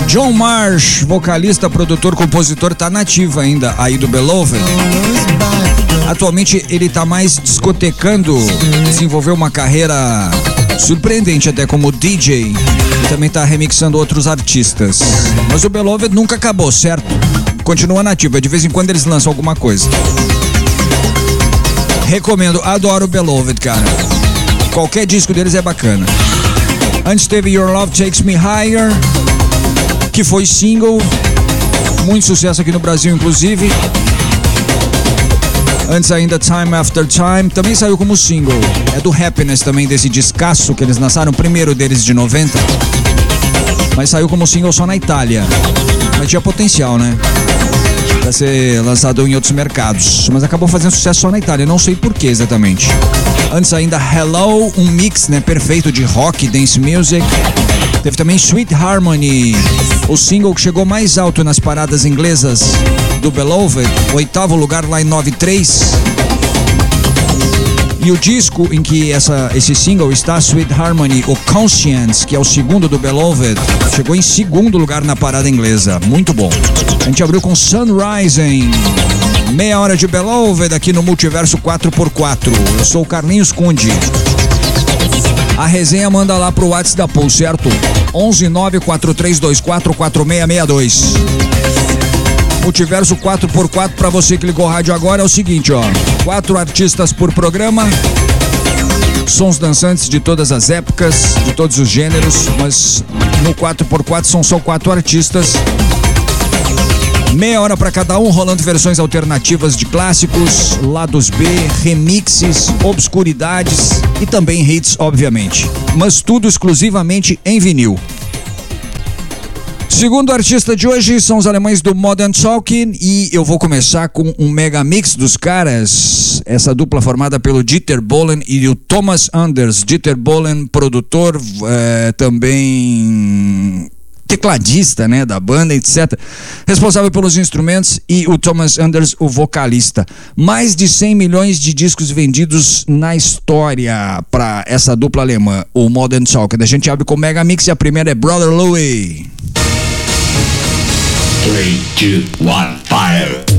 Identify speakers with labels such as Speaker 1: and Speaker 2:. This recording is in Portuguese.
Speaker 1: John Marsh, vocalista, produtor, compositor, tá nativo ainda aí do Beloved. Atualmente ele tá mais discotecando, desenvolveu uma carreira surpreendente até como DJ e também tá remixando outros artistas. Mas o Beloved nunca acabou, certo? Continua nativo, de vez em quando eles lançam alguma coisa. Recomendo, adoro o Beloved, cara. Qualquer disco deles é bacana. Antes teve Your Love Takes Me Higher, que foi single, muito sucesso aqui no Brasil, inclusive. Antes ainda Time After Time, também saiu como single. É do Happiness também, desse discaço que eles lançaram, o primeiro deles de 90. Mas saiu como single só na Itália. Mas tinha potencial, né? Pra ser lançado em outros mercados. Mas acabou fazendo sucesso só na Itália, não sei por que exatamente. Antes ainda Hello, um mix, né, perfeito de rock, dance music. Teve também Sweet Harmony, o single que chegou mais alto nas paradas inglesas do Beloved, 8º lugar lá em 93. E o disco em que esse single está, Sweet Harmony, o Conscience, que é o segundo do Beloved, chegou em 2º lugar na parada inglesa. Muito bom. A gente abriu com Sunrising. Meia hora de Beloved aqui no Multiverso 4x4. Eu sou o Carlinhos Conde. A resenha manda lá pro WhatsApp da Pool, certo? 11943244662. Multiverso 4x4 pra você que ligou o rádio agora é o seguinte, ó. 4 artistas por programa. Sons dançantes de todas as épocas, de todos os gêneros, mas no 4x4 são só 4 artistas. Meia hora para cada um, rolando versões alternativas de clássicos, lados B, remixes, obscuridades e também hits, obviamente. Mas tudo exclusivamente em vinil. Segundo artista de hoje são os alemães do Modern Talking e eu vou começar com um mega mix dos caras. Essa dupla formada pelo Dieter Bohlen e o Thomas Anders. Dieter Bohlen, produtor, também tecladista, né, da banda, etc. Responsável pelos instrumentos, e o Thomas Anders, o vocalista. Mais de 100 milhões de discos vendidos na história para essa dupla alemã, o Modern Talking. A gente abre com Mega Mix e a primeira é Brother Louie.
Speaker 2: 3, 2, 1, fire!